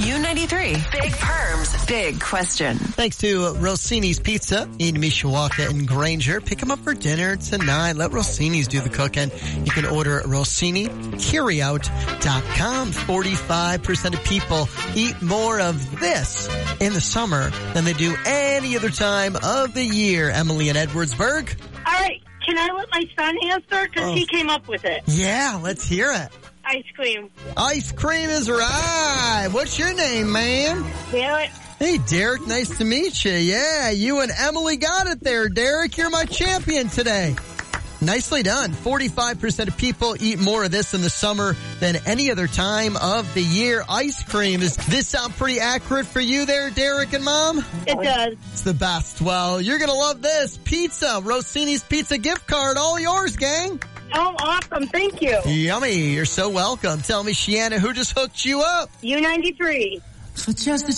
U93. Big Perms, big question. Thanks to Rossini's Pizza in Mishawaka and Granger. Pick them up for dinner tonight. Let Rossini's do the cooking. You can order RossiniCarryout.com. 45% of people eat more of this in the summer than they do any other time of the year. Emily in Edwardsburg. All right. Can I let my son answer? Because he came up with it. Yeah, let's hear it. Ice cream. Ice cream is right. What's your name, man? Derek. Hey, Derek, nice to meet you. Yeah, you and Emily got it there, Derek. You're my champion today. Nicely done. 45% of people eat more of this in the summer than any other time of the year. Ice cream. Does this sound pretty accurate for you there, Derek and Mom? It does. It's the best. Well, you're going to love this. Pizza. Rossini's Pizza gift card. All yours, gang. Oh, awesome. Thank you. Yummy. You're so welcome. Tell me, Shiana, who just hooked you up? U93. So just